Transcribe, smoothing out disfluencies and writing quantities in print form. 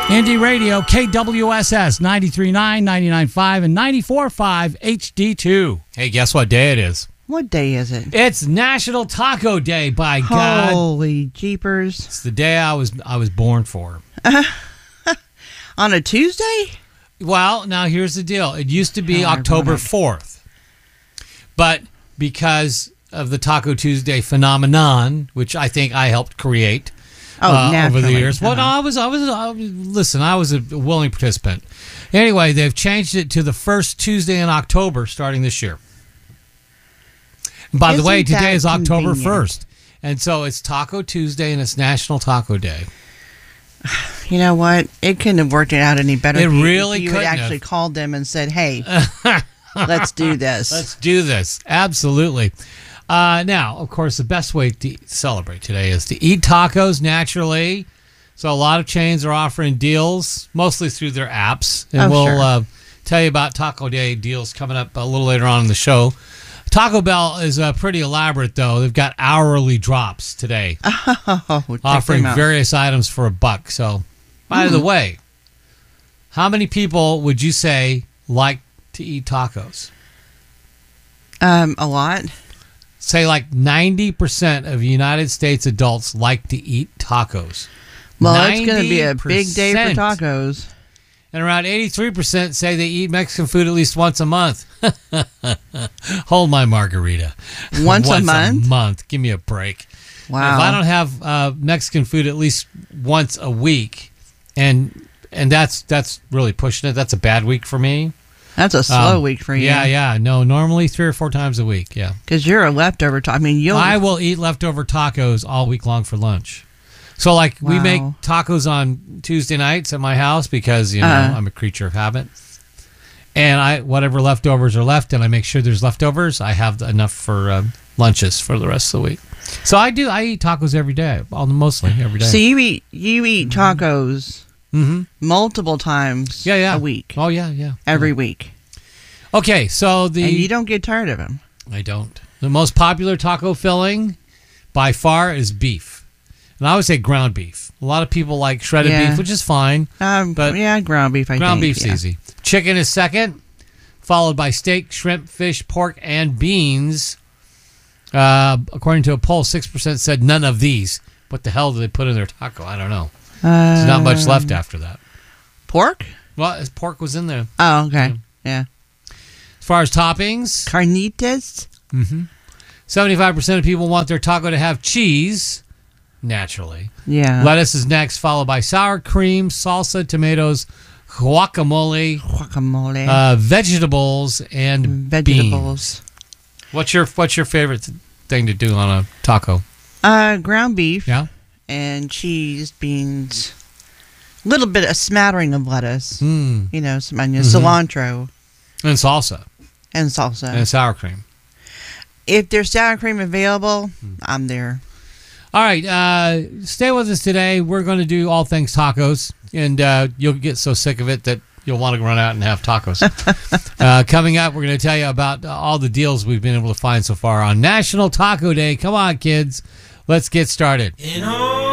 Indie Radio, KWSS, 93.9, 99.5, and 94.5 HD2. Hey, guess what day it is? What day is it? It's National Taco Day, by God. Holy jeepers. It's the day I was born for. On a Tuesday? Well, now here's the deal. It used to be October 4th. But because of the Taco Tuesday phenomenon, which I think I helped create over the years. Well, no, I was a willing participant. Anyway, they've changed it to the first Tuesday in October starting this year. By the way, today is October 1st. And so it's Taco Tuesday and it's National Taco Day. You know what? It couldn't have worked it out any better. It really couldn't. You had actually called them and said, hey, let's do this. Let's do this. Absolutely. Now, of course, the best way to celebrate today is to eat tacos naturally. So a lot of chains are offering deals, mostly through their apps. And we'll tell you about Taco Day deals coming up a little later on in the show. Taco Bell is pretty elaborate, though. They've got hourly drops today, offering various items for $1. So, by the way, how many people would you say like to eat tacos? A lot. Say like 90% of United States adults like to eat tacos. Well, it's going to be a big day for tacos. And around 83% say they eat Mexican food at least once a month. Hold my margarita. Once a month? Give me a break. Wow. If I don't have Mexican food at least once a week, and that's really pushing it. That's a bad week for me. That's a slow week for you. Yeah. No, normally 3 or 4 times a week, yeah. Because you're a leftover I will eat leftover tacos all week long for lunch. So, we make tacos on Tuesday nights at my house because, I'm a creature of habit. And whatever leftovers are left, and I make sure there's leftovers, I have enough for lunches for the rest of the week. So I eat tacos every day, mostly every day. So you eat tacos multiple times a week. Oh, yeah. Every week. Okay, so and you don't get tired of them. I don't. The most popular taco filling by far is beef. And I would say ground beef. A lot of people like shredded beef, which is fine. But ground beef, ground beef's easy. Chicken is second, followed by steak, shrimp, fish, pork, and beans. According to a poll, 6% said none of these. What the hell do they put in their taco? I don't know. There's not much left after that. Pork? Well, pork was in there. Oh, okay. Yeah. As far as toppings. Carnitas? 75% of people want their taco to have cheese. Naturally. Yeah. Lettuce is next, followed by sour cream, salsa, tomatoes, guacamole, vegetables, and beans. What's your favorite thing to do on a taco? Ground beef. Yeah. And cheese, beans, a smattering of lettuce. Some onions, cilantro. And salsa. And sour cream. If there's sour cream available, I'm there. All right, stay with us today. We're going to do all things tacos, and you'll get so sick of it that you'll want to run out and have tacos. Coming up, we're going to tell you about all the deals we've been able to find so far on National Taco Day. Come on, kids. Let's get started.